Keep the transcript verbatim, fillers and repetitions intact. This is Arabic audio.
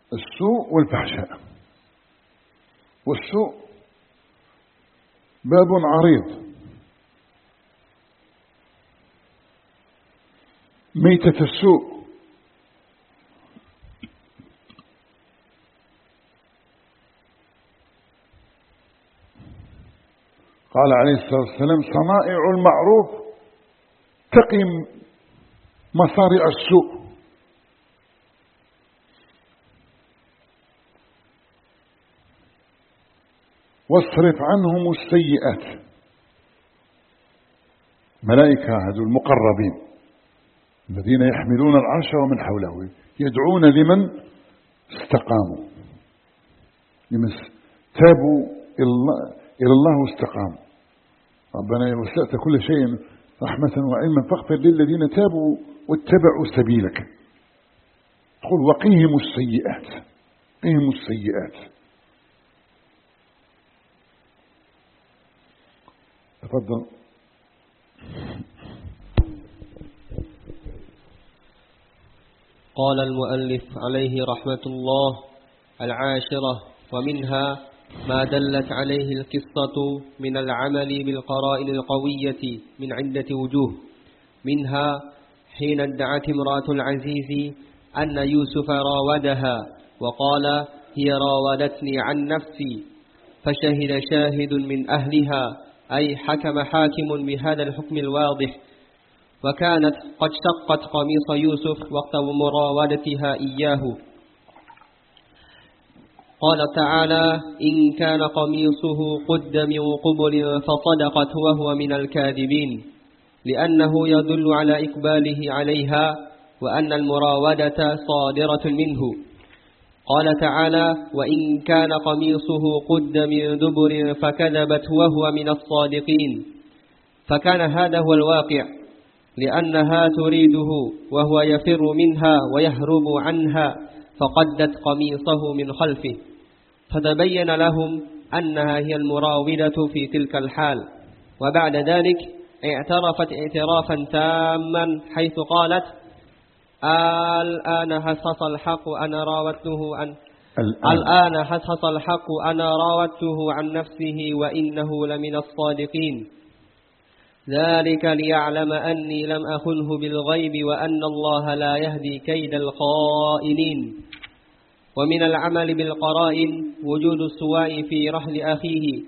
السوء والفحشاء. والسوء باب عريض، ميتة السوء قال عليه الصلاة والسلام: صنائع المعروف تقي مصارع السوء. واصرف عنهم السيئات. ملائكة هذو المقربين الذين يحملون العرش ومن حوله يدعون لمن استقاموا، لمن تابوا إلى الله واستقاموا. ربنا وسعت كل شيء رحمة وعلما فاغفر للذين تابوا واتبعوا سبيلك. قل وقيهم السيئات، قيهم السيئات. تفضل. قال المؤلف عليه رحمة الله: العاشرة: ومنها ما دلت عليه القصة من العمل بالقرائن القوية من عدة وجوه. منها حين ادعت امرأة العزيز أن يوسف راودها وقال: هي راودتني عن نفسي، فشهد شاهد من أهلها، أي حكم حاكم بهذا الحكم الواضح، وكانت قد شقت قميص يوسف وقت مراودتها إياه. قال تعالى: إن كان قميصه قد من قبل فصدقت وهو من الكاذبين، لأنه يدل على إقباله عليها وأن المراودة صادرة منه. قال تعالى: وإن كان قميصه قد من دبر فكذبت وهو من الصادقين، فكان هذا هو الواقع، لأنها تريده وهو يفر منها ويهرب عنها، فقدت قميصه من خلفه، فتبين لهم أنها هي المراودة في تلك الحال. وبعد ذلك اعترفت اعترافا تاما حيث قالت: الآن حصل الحق أنا راودته عن الآن حصل الحق أنا راودته عن نفسه وإنه لمن الصادقين، ذلك ليعلم أني لم أخنه بالغيب وأن الله لا يهدي كيد الخائنين. ومن العمل بالقرائن وجود السواء في رحل أخيه